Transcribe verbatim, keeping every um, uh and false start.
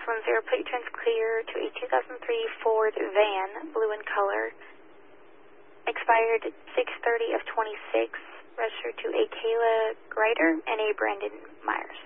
one zero, plate turns clear to a two thousand three Ford van, blue in color. Expired six thirty of twenty-six, registered to a Kayla Greider and a Brandon Myers.